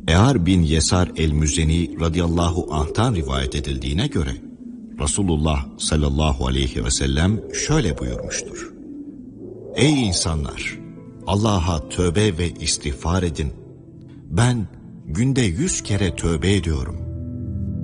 Eğer bin Yesar el-Müzeni radıyallahu anh'tan rivayet edildiğine göre Resulullah sallallahu aleyhi ve sellem şöyle buyurmuştur: Ey insanlar! Allah'a tövbe ve istiğfar edin. Ben günde 100 kere tövbe ediyorum.